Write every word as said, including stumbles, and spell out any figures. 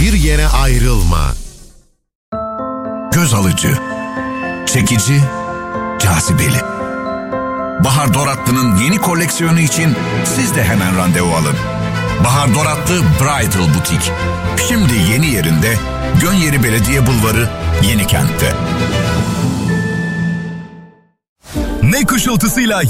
hiçbir yere ayrılma. Göz alıcı, çekici, cazibeli. Bahar Doratlı'nın yeni koleksiyonu için siz de hemen randevu alın. Bahar Doratlı Bridal Butik. Şimdi yeni yerinde, Gönyeri Belediye Bulvarı, Yenikent'te. Ne kuşultusuyla